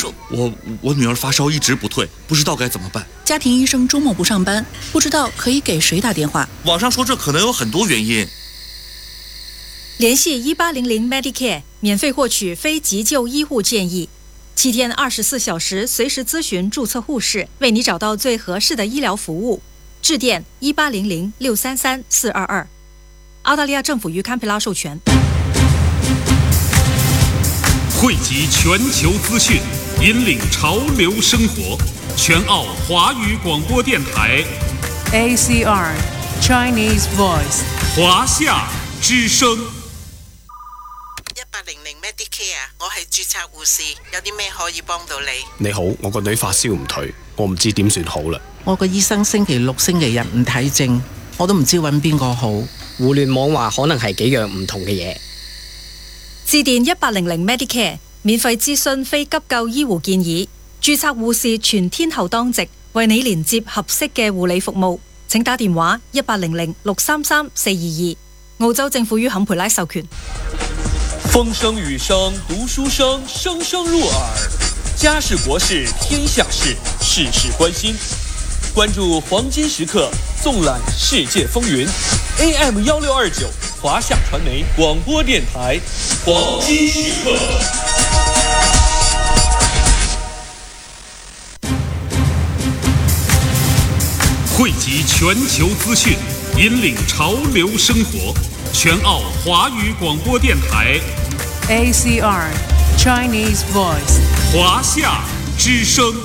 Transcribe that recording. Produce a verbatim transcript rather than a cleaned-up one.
术。 我我女儿发烧一直不退，不知道该怎么办。 家庭医生周末不上班，不知道可以给谁打电话。 网上说这可能有很多原因。 联系一八零零 Medicare 免费获取非急救医护建议，七天二十四小时随时咨询注册护士，为你找到最合适的医疗服务。致电一八零零六三三四二二。澳大利亚政府于堪培拉授权。 汇集全球资讯，引领潮流生活。全澳华语广播电台 A C R Chinese Voice 华夏之声。 一八零零 Medicare， 我係註冊護士，有啲咩可以幫到你？ 你好，我個女發燒唔退，我唔知點算好啦。 我個醫生星期六、星期日唔睇症，我都唔知揾邊個好。 互聯網話可能係幾樣唔同嘅嘢。 致電一八零零 Medicare， 免費諮詢非急救醫護建議，註冊護士全天候當值，為你連接合適嘅護理服務。請打電話一八零零六三三四二二。澳洲政府於坎培拉授權。 風聲雨聲讀書聲，聲聲入耳。家事國事天下事，事事關心。關注黃金時刻，縱覽世界風雲。A M 一六二九，華夏傳媒廣播電台，黃金時刻。 匯集全球資訊，引領潮流生活。全澳華語廣播電台 A C R Chinese Voice 華夏之聲。